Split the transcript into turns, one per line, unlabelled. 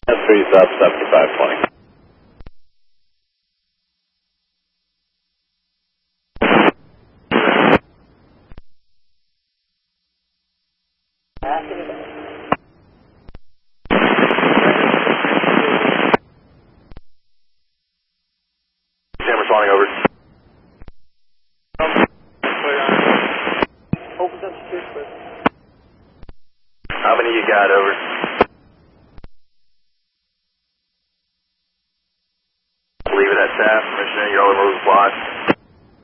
3 South 7520.
Sam responding over.
Opens up street,
How many you got over?